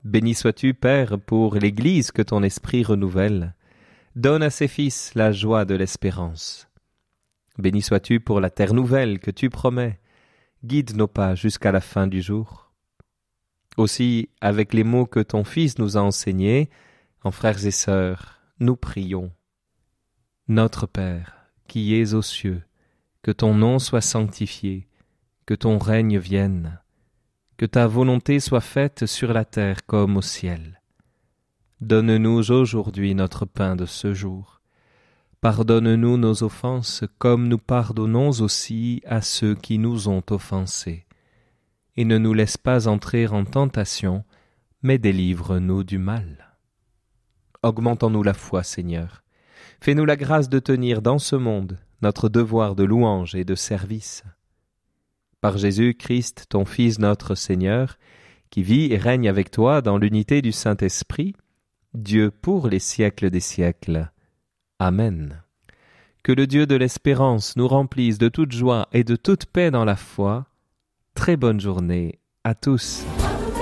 Béni sois-tu, Père, pour l'Église que ton esprit renouvelle. Donne à ses fils la joie de l'espérance. Béni sois-tu pour la terre nouvelle que tu promets. Guide nos pas jusqu'à la fin du jour. Aussi, avec les mots que ton Fils nous a enseignés, en frères et sœurs, nous prions. Notre Père, qui es aux cieux, que ton nom soit sanctifié, que ton règne vienne, que ta volonté soit faite sur la terre comme au ciel. Donne-nous aujourd'hui notre pain de ce jour. Pardonne-nous nos offenses comme nous pardonnons aussi à ceux qui nous ont offensés. Et ne nous laisse pas entrer en tentation, mais délivre-nous du mal. Augmentons-nous la foi, Seigneur. Fais-nous la grâce de tenir dans ce monde notre devoir de louange et de service. Par Jésus-Christ, ton Fils notre Seigneur, qui vit et règne avec toi dans l'unité du Saint-Esprit, Dieu pour les siècles des siècles. Amen. Que le Dieu de l'espérance nous remplisse de toute joie et de toute paix dans la foi. Très bonne journée à tous.